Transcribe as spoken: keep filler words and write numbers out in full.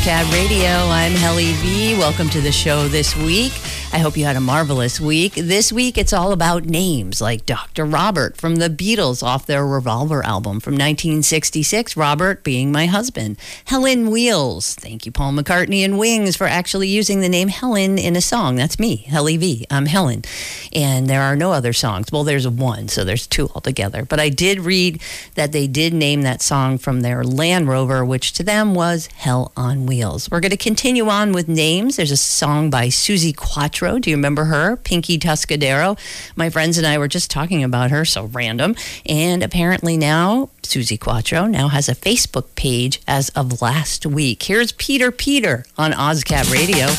Cat Radio. I'm Helly V. Welcome to the show this week. I hope you had a marvelous week. This week, it's all about names like Doctor Robert from the Beatles off their Revolver album from nineteen sixty-six, Robert being my husband. Helen Wheels. Thank you, Paul McCartney and Wings, for actually using the name Helen in a song. That's me, Helly V. I'm Helen. And there are no other songs. Well, there's one, so there's two altogether. But I did read that they did name that song from their Land Rover, which to them was Hell on Wheels. We're going to continue on with names. There's a song by Suzi Quatro. Do you remember her? Pinky Tuscadero. My friends and I were just talking about her, so random. And apparently now, Suzi Quatro now has a Facebook page as of last week. Here's Peter Peter on OzCat Radio.